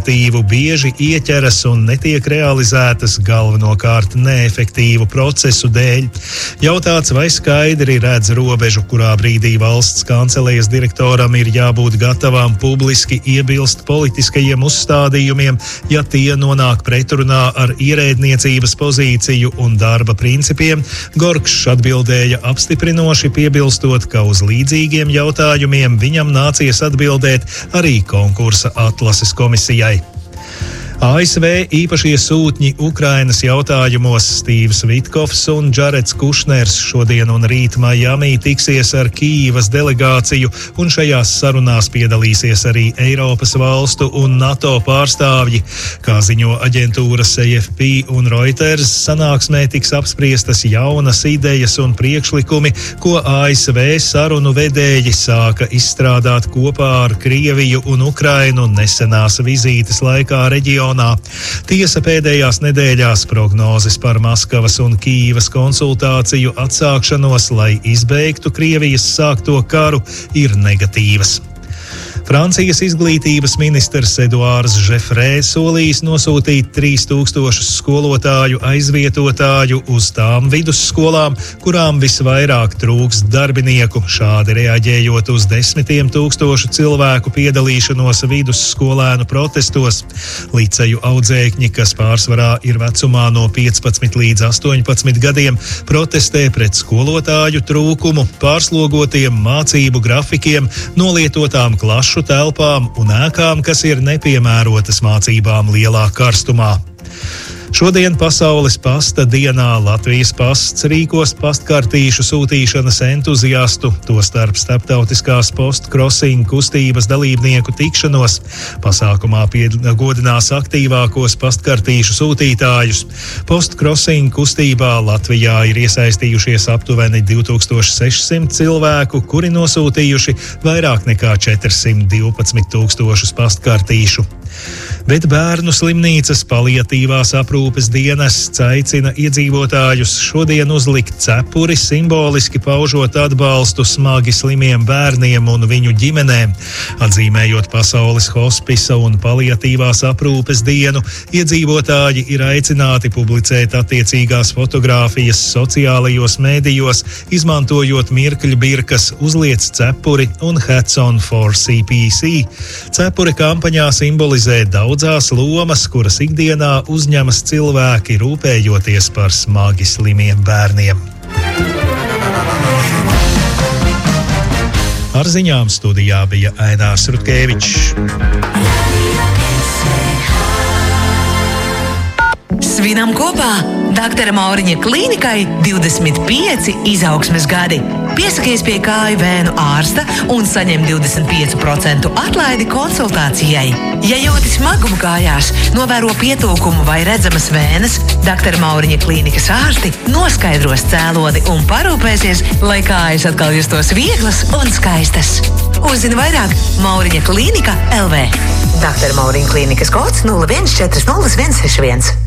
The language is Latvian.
iniciatīvu bieži ieķeras un netiek realizētas galvenokārt neefektīvu procesu dēļ. Jautāts, vai skaidri redz robežu, kurā brīdī valsts kancelejas direktoram ir jābūt gatavam publiski iebilst politiskajiem uzstādījumiem, ja tie nonāk pretrunā ar ierēdniecības pozīciju un darba principiem. Gorkšs atbildēja apstiprinoši, piebilstot, ka uz līdzīgiem jautājumiem viņam nācies atbildēt arī konkursa atlases komisijai. ASV īpašie sūtņi Ukrainas jautājumos Stīvs Vitkovs un Džareds Kušners šodien un rīt Miami tiksies ar Kijivas delegāciju, un šajās sarunās piedalīsies arī Eiropas valstu un NATO pārstāvji. Kā ziņo aģentūras AFP un Reuters, sanāksmē tiks apspriestas jaunas idejas un priekšlikumi, ko ASV sarunu vedēji sāka izstrādāt kopā ar Krieviju un Ukrainu nesenās vizītes laikā reģionā. Tiesa, pēdējās nedēļās prognozes par Maskavas un Kijivas konsultāciju atsākšanos, lai izbeigtu Krievijas sākto karu, ir negatīvas. Francijas izglītības ministrs Eduards Žefrē solījis nosūtīt 3000 skolotāju aizvietotāju uz tām vidusskolām, kurām visvairāk trūkst darbinieku, šādi reaģējot uz 10 000 cilvēku piedalīšanos vidusskolēnu protestos. Liceju audzēkņi, kas pārsvarā ir vecumā no 15 līdz 18 gadiem, protestē pret skolotāju trūkumu, pārslogotiem mācību grafikiem, nolietotām klašu telpām un ēkām, kas ir nepiemērotas mācībām lielā karstumā. Šodien Pasaules pasta dienā Latvijas pasts rīkos pastkartīšu sūtīšanas entuziastu, tostarp starptautiskās postcrossing kustības dalībnieku tikšanos. Pasākumā godinās aktīvākos pastkartīšu sūtītājus. Postcrossing kustībā Latvijā ir iesaistījušies aptuveni 2600 cilvēku, kuri nosūtījuši vairāk nekā 412 000 pastkartīšu. Bet Bērnu slimnīcas paliatīvās aprūpes dienests aicina iedzīvotājus šodien uzlikt cepuri, simboliski paužot atbalstu smagi slimiem bērniem un viņu ģimenēm. Atzīmējot Pasaules hospisa un paliatīvās aprūpes dienu, iedzīvotāji ir aicināti publicēt attiecīgās fotogrāfijas sociālajos mēdījos, izmantojot mirkļbirkas uzliec cepuri un Hats on for CPC. Cepuri kampaņā simbolizē daudzās lomas, kuras ikdienā uzņemas cilvēki, rūpējoties par smagi slimiem bērniem. Ar ziņām studijā bija Ainārs Rutkevičs. Svinam kopā! Dr. Mauriņa klīnikai 25 izaugsmes gadi. Piesakies pie kāju vēnu ārsta un saņem 25% atlaidi konsultācijai. Ja jūti smagumu kājās, novēro pietūkumu vai redzamas vēnes, Dr. Mauriņa klīnikas ārsti noskaidros cēloni un parūpēsies, lai kājas atkal justos vieglas un skaistas. Uzzini vairāk Mauriņa klīnika LV. Dr. Mauriņa klīnikas kods 0140 161.